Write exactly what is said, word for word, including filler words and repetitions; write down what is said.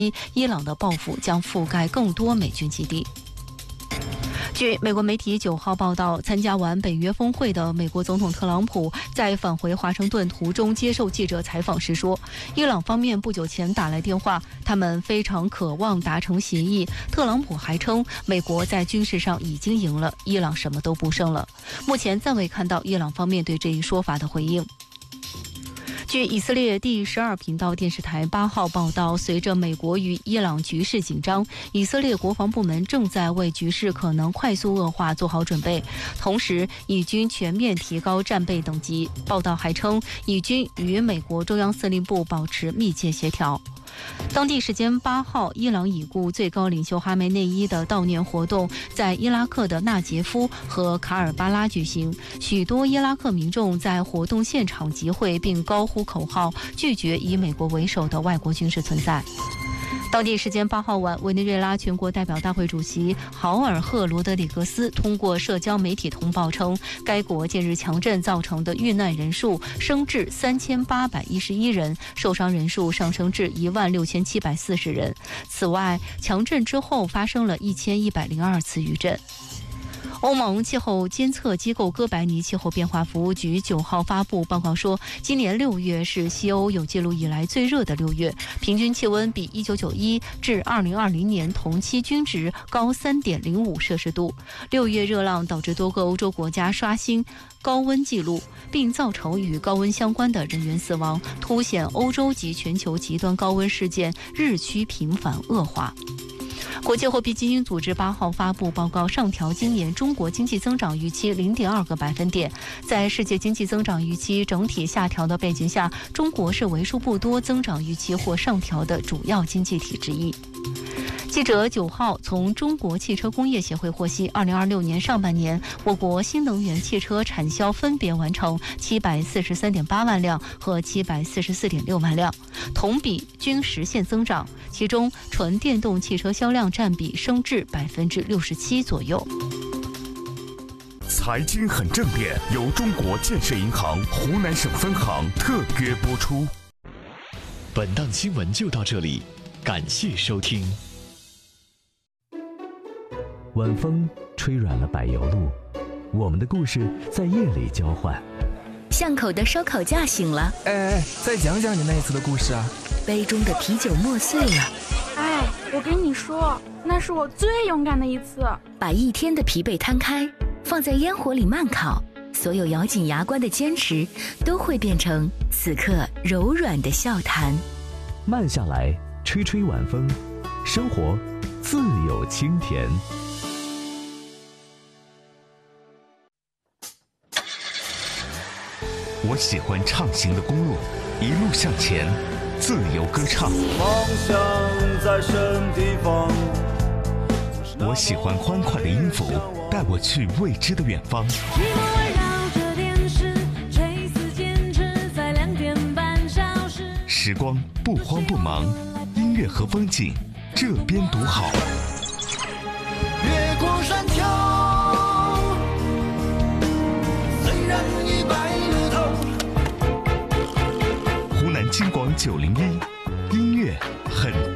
伊朗的报复将覆盖更多美军基地。据美国媒体九号报道，参加完北约峰会的美国总统特朗普在返回华盛顿途中接受记者采访时说，伊朗方面不久前打来电话，他们非常渴望达成协议。特朗普还称，美国在军事上已经赢了，伊朗什么都不剩了。目前暂未看到伊朗方面对这一说法的回应。据以色列第十二频道电视台八号报道，随着美国与伊朗局势紧张，以色列国防部门正在为局势可能快速恶化做好准备，同时以军全面提高战备等级。报道还称，以军与美国中央司令部保持密切协调。当地时间八号，伊朗已故最高领袖哈梅内伊的悼念活动在伊拉克的纳杰夫和卡尔巴拉举行，许多伊拉克民众在活动现场集会并高呼口号，拒绝以美国为首的外国军事存在。当地时间八号晚，委内瑞拉全国代表大会主席豪尔赫罗德里格斯通过社交媒体通报称，该国近日强震造成的遇难人数升至三千八百一十一人，受伤人数上升至一万六千七百四十人。此外，强震之后发生了一千一百零二次余震。欧盟气候监测机构哥白尼气候变化服务局九号发布报告说，今年六月是西欧有记录以来最热的六月，平均气温比一九九一至二零二零年同期均值高 三点零五摄氏度。六月热浪导致多个欧洲国家刷新高温记录，并造成与高温相关的人员死亡，凸显欧洲及全球极端高温事件日趋频繁恶化。国际货币基金组织八号发布报告，上调今年中国经济增长预期 零点二个百分点。在世界经济增长预期整体下调的背景下，中国是为数不多增长预期或上调的主要经济体之一。记者九号从中国汽车工业协会获悉，二零二六年上半年，我国新能源汽车产销分别完成七百四十三点八万辆和七百四十四点六万辆，同比均实现增长，其中纯电动汽车销量占比升至百分之六十七左右。 财经很正点，由中国建设银行湖南省分行特约播出。 本档新闻就到这里，感谢收听。 晚风吹软了柏油路，我们的故事在夜里交换。 巷口的烧烤架醒了， 哎哎，再讲讲你那一次的故事啊。 杯中的啤酒磨碎了， 哎，我跟你说，那是我最勇敢的一次。 把一天的疲惫摊开，放在烟火里慢烤，所有咬紧牙关的坚持都会变成此刻柔软的笑谈。 慢下来，吹吹晚风，生活自有清甜。 我喜欢畅行的公路，一路向前，自由歌唱。 梦想在什地方？ 我喜欢欢快的音符，带我去未知的远方。时光不慌不忙，音乐和风景这边独好。 越过山丘，虽然已白了头。 湖南金广九零一，音乐很